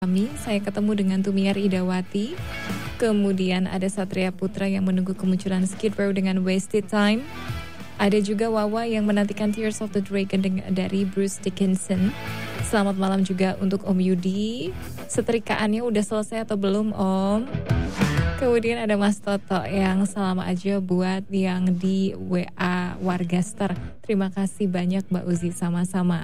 Saya ketemu dengan Tumiar Idawati. Kemudian ada Satria Putra yang menunggu kemunculan Skid Row dengan Wasted Time. Ada juga Wawa yang menantikan Tears of the Dragon dari Bruce Dickinson. Selamat malam juga untuk Om Yudi. Setrikaannya udah selesai atau belum, Om? Kemudian ada Mas Toto yang salam aja buat yang di WA Wargaster. Terima kasih banyak Mbak Uzi, sama-sama.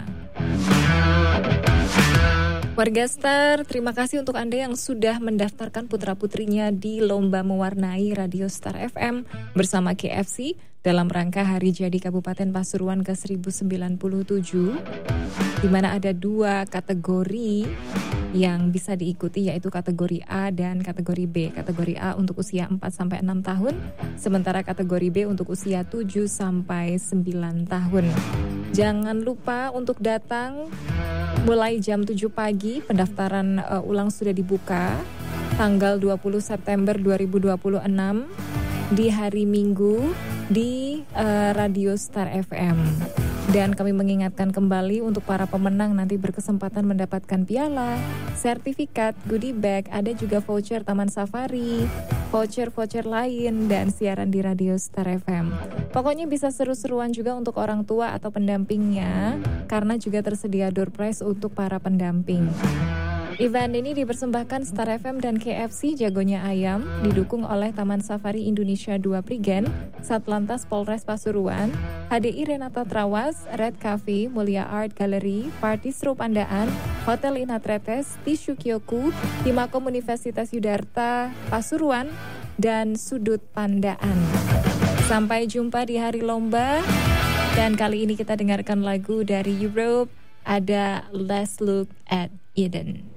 Wargaster, terima kasih untuk Anda yang sudah mendaftarkan putra-putrinya di Lomba Mewarnai Radio Star FM bersama KFC dalam rangka Hari Jadi Kabupaten Pasuruan ke-1097, di mana ada 2 kategori yang bisa diikuti, yaitu kategori A dan kategori B. Kategori A untuk usia 4-6 tahun, sementara kategori B untuk usia 7-9 tahun. Jangan lupa untuk datang mulai jam 7 pagi, pendaftaran ulang sudah dibuka tanggal 20 September 2026 di hari Minggu di Radio Star FM. Dan kami mengingatkan kembali untuk para pemenang nanti berkesempatan mendapatkan piala, sertifikat, goodie bag, ada juga voucher Taman Safari, voucher-voucher lain, dan siaran di Radio Star FM. Pokoknya bisa seru-seruan juga untuk orang tua atau pendampingnya, karena juga tersedia door prize untuk para pendamping. Event ini dipersembahkan Star FM dan KFC Jagonya Ayam, didukung oleh Taman Safari Indonesia 2 Prigen, Satlantas Polres Pasuruan, HDI Renata Trawas, Red Cafe, Mulia Art Gallery, Partistro Pandaan, Hotel Inatretes, Tisu Kyoku, Himakom Universitas Yudarta Pasuruan, dan Sudut Pandaan. Sampai jumpa di hari lomba, dan kali ini kita dengarkan lagu dari Europe, ada Let's Look at Eden.